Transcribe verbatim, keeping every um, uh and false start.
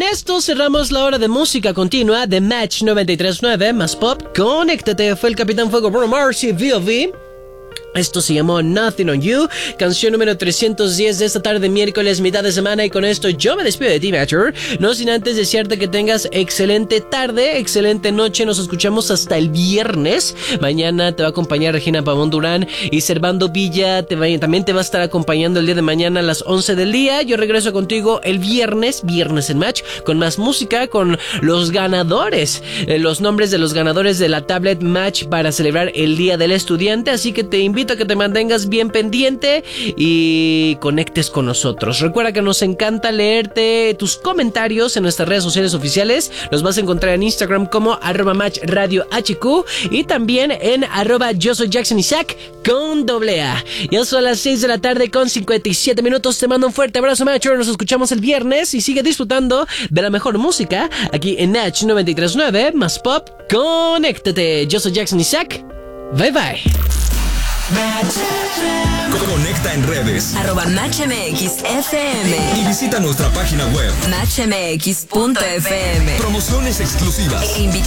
esto cerramos la hora de música continua de Match noventa y tres punto nueve más Pop. Conéctate, fue el Capitán Fuego Bruno Mars y V O V. Esto se llamó Nothing on You, canción número trescientos diez de esta tarde, miércoles, mitad de semana. Y con esto yo me despido de ti, Matcher. No sin antes desearte que tengas excelente tarde, excelente noche. Nos escuchamos hasta el viernes. Mañana te va a acompañar Regina Pavón Durán y Servando Villa te va, también te va a estar acompañando el día de mañana a las once del día. Yo regreso contigo el viernes, viernes en Match, con más música, con los ganadores, eh, los nombres de los ganadores de la Tablet Match para celebrar el Día del Estudiante. Así que te invito a que te mantengas bien pendiente y conectes con nosotros. Recuerda que nos encanta leerte tus comentarios en nuestras redes sociales oficiales. Los vas a encontrar en Instagram como arroba match radio hq y también en arroba yo soy Jackson Isaac con doble A. Ya son las seis de la tarde con cincuenta y siete minutos. Te mando un fuerte abrazo, Matcher. Nos escuchamos el viernes y sigue disfrutando de la mejor música aquí en Match noventa y tres punto nueve más Pop. Conéctate. Yo soy Jackson Isaac. Bye bye. Conecta en redes arroba Match M X F M y visita nuestra página web match m x punto f m. Promociones exclusivas E invitaciones